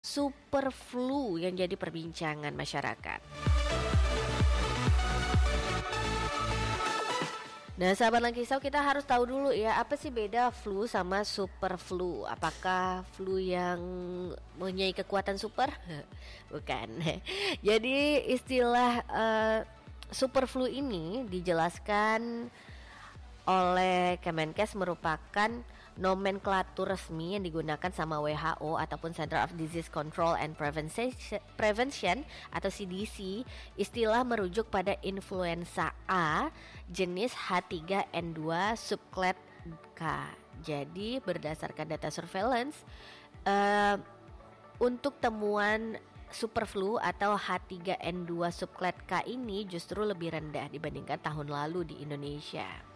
super flu yang jadi perbincangan masyarakat. Nah, sahabat Langkisau, kita harus tahu dulu ya, apa sih beda flu sama super flu? Apakah flu yang mempunyai kekuatan super? Bukan. Jadi istilah super flu ini dijelaskan oleh Kemenkes merupakan nomenklatur resmi yang digunakan sama WHO ataupun Center of Disease Control and Prevention atau CDC. Istilah merujuk pada influenza A jenis H3N2 subclad K. Jadi berdasarkan data surveillance untuk temuan super flu atau H3N2 subclad K ini justru lebih rendah dibandingkan tahun lalu di Indonesia.